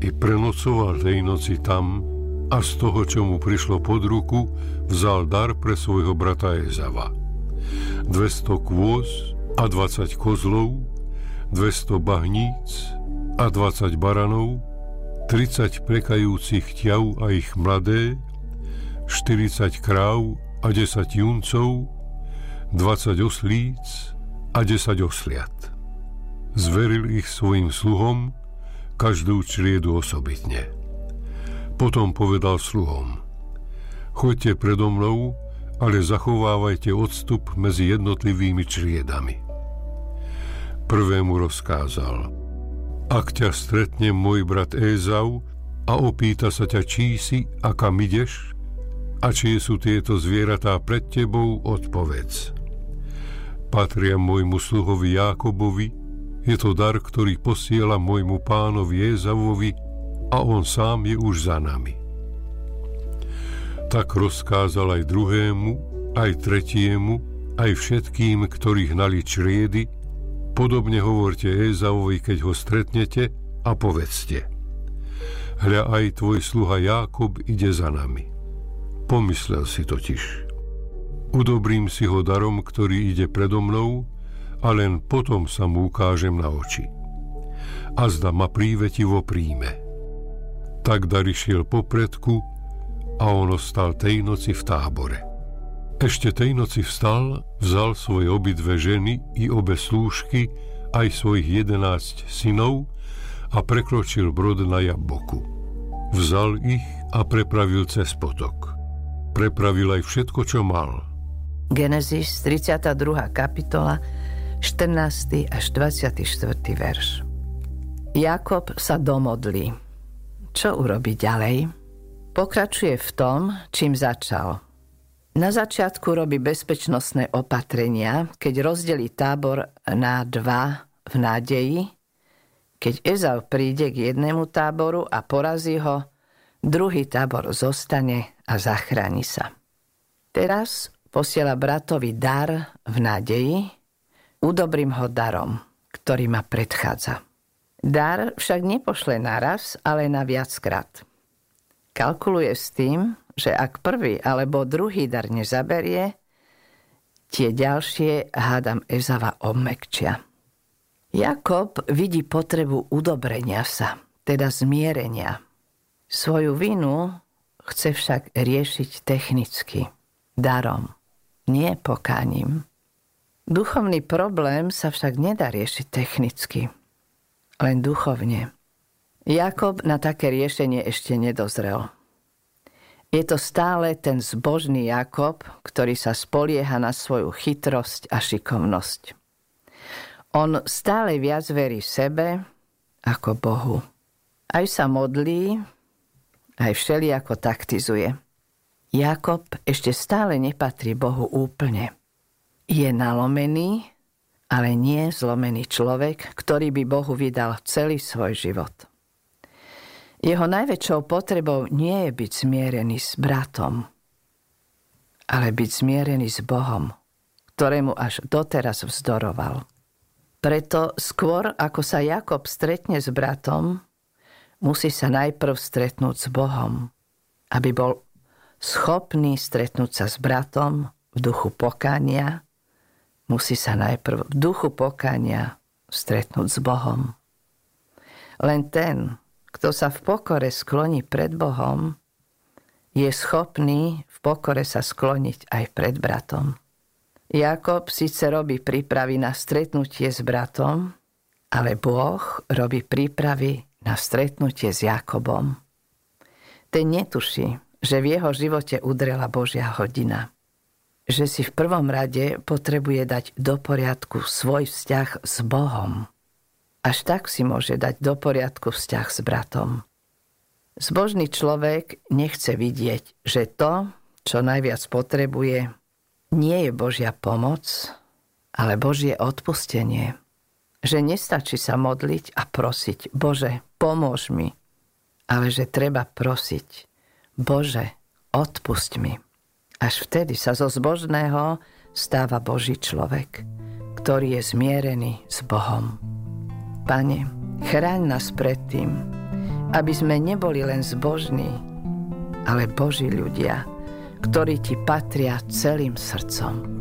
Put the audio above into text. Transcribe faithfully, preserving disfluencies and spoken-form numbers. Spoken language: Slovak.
I prenocoval tej noci tam a z toho, čo mu prišlo pod ruku, vzal dar pre svojho brata Ezava. dvesto kôz a dvadsať kozlov, dvesto bahníc a dvadsať baranov, tridsať prekajúcich ťav a ich mladé, štyridsať kráv a desať juncov, dvadsať oslíc a desať osliat. Zveril ich svojim sluhom, každú čriedu osobitne. Potom povedal sluhom: choďte predo mnou, ale zachovávajte odstup medzi jednotlivými čriedami. Prvému rozkázal: ak ťa stretne môj brat Ézau a opýta sa ťa, čí si a kam ideš, a čie sú tieto zvieratá pred tebou, odpovedz: patria môjmu sluhovi Jákobovi, je to dar, ktorý posiela môjmu pánovi Ézauovi a on sám je už za nami. Tak rozkázal aj druhému, aj tretiemu, aj všetkým, ktorí hnali čriedy: podobne hovorte Ézauovi, keď ho stretnete, a povedzte: hľa, aj tvoj sluha Jákob ide za nami. Pomyslel si totiž: udobrím si ho darom, ktorý ide predo mnou, a len potom sa mu ukážem na oči. Azda ma prívetivo príjme. Tak dar išiel popredku a on ostal tej noci v tábore. Ešte tej noci vstal, vzal svoje obidve ženy i obe slúžky, aj svojich jedenásť synov, a prekročil brod na Jabboku. Vzal ich a prepravil cez potok. Prepravil aj všetko, čo mal. Genesis, tridsiata druhá kapitola, štrnásty až dvadsiaty štvrtý verš. Jakob sa domodlí. Čo urobí ďalej? Pokračuje v tom, čím začal. Na začiatku robí bezpečnostné opatrenia, keď rozdelí tábor na dva v nádeji. Keď Ezau príde k jednému táboru a porazí ho, druhý tábor zostane a zachráni sa. Teraz posiela bratovi dar v nádeji: udobrím ho darom, ktorý ma predchádza. Dar však nepošle naraz, ale na viackrát. Kalkuluje s tým, že ak prvý alebo druhý dar nezaberie, tie ďalšie, hádam, Ezava obmäkčia. Jakob vidí potrebu udobrenia sa, teda zmierenia. Svoju vinu chce však riešiť technicky, darom, nie pokáním. Duchovný problém sa však nedá riešiť technicky, len duchovne. Jakob na také riešenie ešte nedozrel. Je to stále ten zbožný Jakob, ktorý sa spolieha na svoju chytrosť a šikovnosť. On stále viac verí sebe ako Bohu. Aj sa modlí, aj všelijako taktizuje. Jakob ešte stále nepatrí Bohu úplne. Je nalomený, ale nie zlomený človek, ktorý by Bohu vydal celý svoj život. Jeho najväčšou potrebou nie je byť zmierený s bratom, ale byť zmierený s Bohom, ktorému až doteraz vzdoroval. Preto skôr, ako sa Jakob stretne s bratom, musí sa najprv stretnúť s Bohom, aby bol schopný stretnúť sa s bratom v duchu pokánia. Musí sa najprv v duchu pokánia stretnúť s Bohom. Len ten, kto sa v pokore skloní pred Bohom, je schopný v pokore sa skloniť aj pred bratom. Jakob síce robí prípravy na stretnutie s bratom, ale Boh robí prípravy na stretnutie s Jakobom. Ten netuší, že v jeho živote udrela Božia hodina. Že si v prvom rade potrebuje dať do poriadku svoj vzťah s Bohom. Až tak si môže dať do poriadku vzťah s bratom. Zbožný človek nechce vidieť, že to, čo najviac potrebuje, nie je Božia pomoc, ale Božie odpustenie. Že nestačí sa modliť a prosiť: Bože, pomôž mi. Ale že treba prosiť: Bože, odpusť mi. Až vtedy sa zo zbožného stáva Boží človek, ktorý je zmierený s Bohom. Pane, chráň nás pred tým, aby sme neboli len zbožní, ale Boží ľudia, ktorí ti patria celým srdcom.